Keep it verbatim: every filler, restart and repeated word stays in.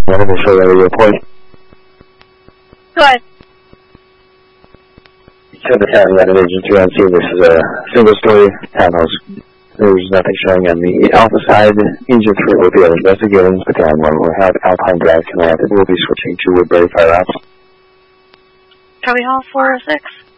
Let me show you your report. Go ahead. Seven County United Agent three on C. This is a single-story townhouse. There's nothing showing on the alpha side. Agent three will be investigating the ground one. We'll have Alpine Drive command. We'll be switching to Woodbury Firehouse. Copy Hall four oh six.